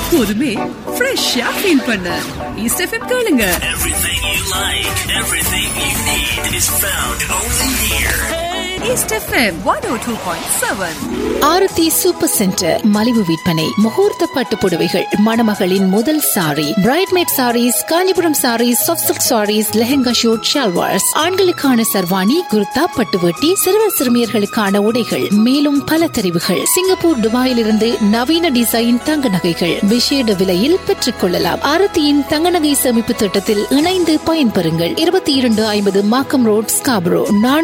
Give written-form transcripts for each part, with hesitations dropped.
எப்போதுமே ஃப்ரெஷ்ஷா ஃபீல் பண்ண ஈஸ்ட் எஃப்எம் கேளுங்க. Everything you like, everything you need is found only here. East FM 102.7. Aarti super centre மலிவு விற்பனை. முகூர்த்த பட்டு புடவைகள், மணமகளின் முதல் sorry, பிரைட்மேட் saris, Kanchipuram saris, soft silk saris, lehenga shoot, shalwars, ஆண்களுக்கான சர்வாணி, குர்தா, பட்டுவட்டி, சிறுவர் சிறுமியர்களுக்கான உடைகள், மேலும் பல தெரிவுகள். சிங்கப்பூர், துபாயிலிருந்து நவீன டிசைன் தங்க நகைகள் விசேட விலையில் பெற்றுக் கொள்ளலாம். ஆரத்தியின் தங்க நகை சேமிப்பு திட்டத்தில் இணைந்து பயன்பெறுங்கள். 2250 மாக்கம் ரோட், ஸ்காபரோ.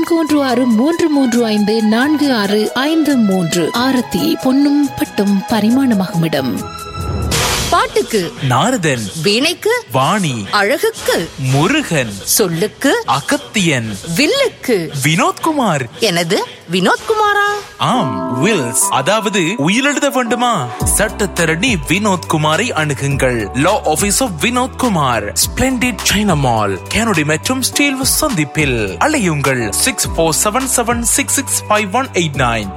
4136343553. ஆரத்தி பொன்னும் பட்டும் பரிமாணமாகும் இடம். பாட்டுக்கு நாரதன், வீணைக்கு வாணி, அழகுக்கு முருகன், சொல்லுக்கு அகத்தியன், வில்லுக்கு வினோத்குமார். எனது வினோத்குமாரா? ஆம், வில்ஸ், அதாவது உயிரெழுத வேண்டுமா? சட்டத்தரணி வினோத்குமாரை அணுகுங்கள். லா office of Vinodkumar, splendid China mall, கேனடி மற்றும் ஸ்டீல் சந்திப்பில். அலையுங்கள் 6477665189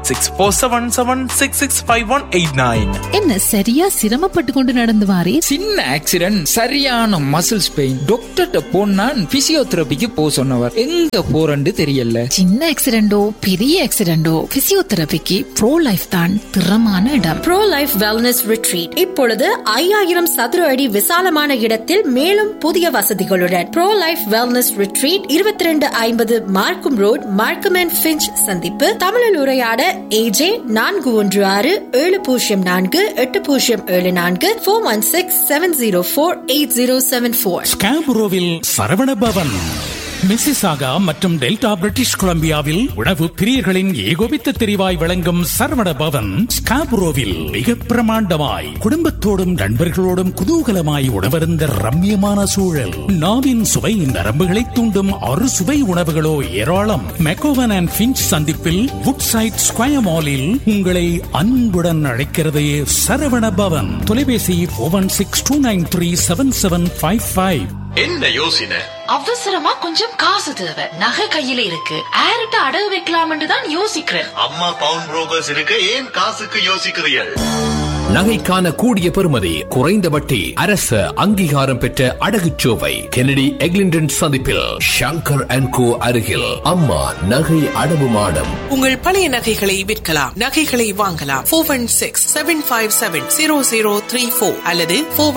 6477665189. என்ன சரியா சிரமப்பட்டு கொண்டு நடந்து வாரே? சின்ன ஆக்சிடென்ட், சரியான மசில்ஸ் பெயின். டாக்டர்ட்ட போனான் பிசியோதெரபிக்கு போ சொன்னவர். எங்க போறன்னு தெரியல. சின்ன ஆக்சிடென்டோ பெரிய ஆக்சிடென்டோ, பிசியோதெரபிக்கு ப்ரோ லைஃப் தான் திறமான இடம். ப்ரோ லைஃப் வெல்னஸ் ரிட்ரீட் இப்பொழுது 5000 சதுர அடி விசாலமான இடத்தில் மேலும் புதிய வசதிகளுடன். ப்ரோ லைஃப் வெல்னஸ் ரிட்ரீட் 2250 மார்க்கம் ரோட், மார்க்கம் அண்ட் ஃபிஞ்ச் சந்திப்பு. தமிழில் உரையாட AJ 416-704-8074 416-704-8074. ஸ்காபுரோவில் சரவண பவன், மிசிசாகா மற்றும் டெல்டா பிரிட்டிஷ் கொலம்பியாவில் உணவு பிரியர்களின் ஏகோபித்த தெரிவாய் விளங்கும் சரவண பவன் ஸ்காபுரோவில் மிக பிரமாண்டமாய் குடும்பத்தோடும் நண்பர்களோடும் குதூகலமாய் உணவருந்த ரம்மியமான சூழல். நாவின் சுவை நரம்புகளை தூண்டும் அறு சுவை உணவுகளோ ஏராளம். மெக்கோவன் அண்ட் ஃபிஞ்ச் சந்திப்பில் வுட்சைட் ஸ்கொயர் மாலில் உங்களை அன்புடன் அழைக்கிறது சரவண பவன். தொலைபேசி 4162937755. என்ன யோசனை? அவசரமா கொஞ்சம் காசு தேவை. நகை கையில இருக்கு. யார்கிட்ட அடகு வைக்கலாம்னு தான் யோசிக்கிறேன். அம்மா பவுன் புரோக்கர்ஸ் இருக்கு, ஏன் காசுக்கு யோசிக்கிறீர்கள்? நகைக்கான கூடிய பெறுமதி, குறைந்த வட்டி, அரசு அங்கீகாரம் பெற்ற அடகுச்சோவை கெனடி எக்லிண்டன் சந்திப்பில் ஷங்கர் அண்ட் கோ அருகில் அம்மா நகை அடவு மாடம். உங்கள் பழைய நகைகளை விற்கலாம், நகைகளை வாங்கலாம். 416-757-0034 அல்லது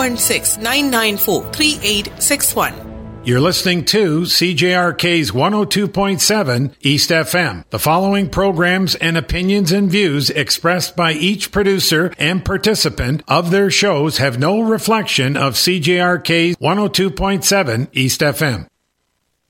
416-994-3861. You're listening to CJRK's 102.7 East FM. The following programs and opinions and views expressed by each producer and participant of their shows have no reflection of CJRK's 102.7 East FM.